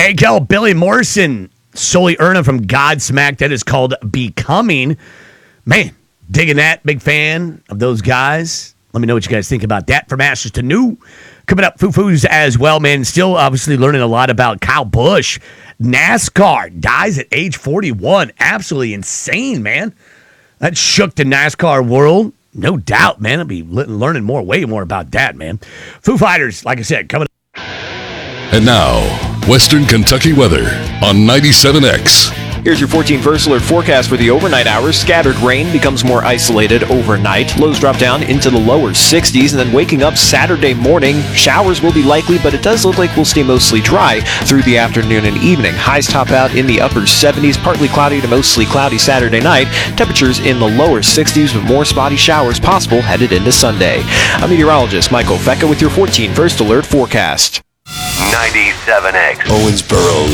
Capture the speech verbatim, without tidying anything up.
Hey, Kel, Billy Morrison, Sully Erna from Godsmack. That is called Becoming. Man, digging that. Big fan of those guys. Let me know what you guys think about that. From Masters to New. Coming up, Foo-Foos as well, man. Still obviously learning a lot about Kyle Busch. NASCAR dies at age forty-one. Absolutely insane, man. That shook the NASCAR world. No doubt, man. I'll be learning more, way more about that, man. Foo Fighters, like I said, coming up. And now, Western Kentucky weather on ninety-seven X. Here's your fourteen First Alert forecast for the overnight hours. Scattered rain becomes more isolated overnight. Lows drop down into the lower sixties, and then waking up Saturday morning, showers will be likely, but it does look like we'll stay mostly dry through the afternoon and evening. Highs top out in the upper seventies, partly cloudy to mostly cloudy Saturday night. Temperatures in the lower sixties with more spotty showers possible headed into Sunday. I'm meteorologist Michael Fecka with your fourteen First Alert forecast. ninety-seven X. Owensboro